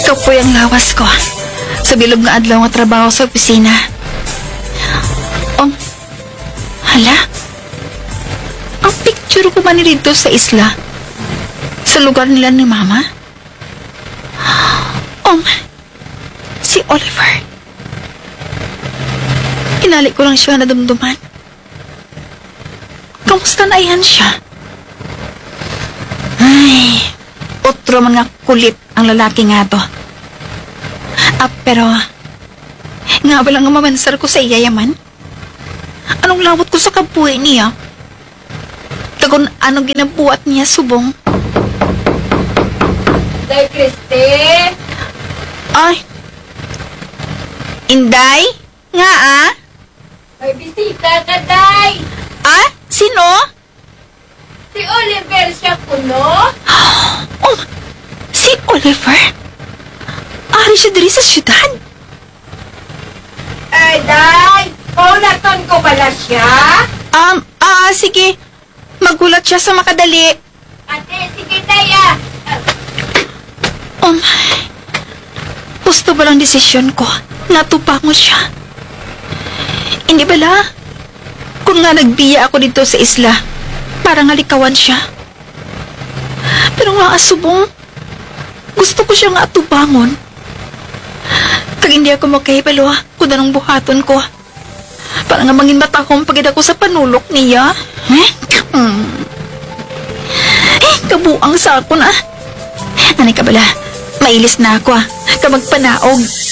Kapoy ang lawas ko. Sa bilog nga adlaw nga trabaho sa opisina. Hala? Ang picture ko ba ni dito sa isla? Sa lugar nila ni Mama? Si Oliver. Inali ko lang siya na dumduman. Kamusta na yan siya? Ay, otro man nga kulit ang lalaki nga to. Pero, nga ba lang nga mamansar ko sa iyayaman? Anong lawat ko sa kabuhi niya? Tagon anong ginabuhat niya subong? Day, Christy! Ay! Inday? Nga May bisita ka, Day! Sino? Si Oliver siya kuno? Si Oliver? Ari siya diri sa syudad? Ay, Day! Paulaton ko pala siya? Sige. Magulat siya sa makadali. Ate, sige, Day, Gusto ba lang desisyon ko? Natupa mo siya. Hindi bala? Kung nga nagbiya ako dito sa isla, parang halikawan siya. Pero nga asubong, gusto ko siya nga atubangon. Kag hindi ako makahibalo kung anong buhaton ko. Para nga mangin mata kong pagid ako sa panulok niya. Kabuang sa ako na. Anay ka bala, mailis na ako Kamagpanaog.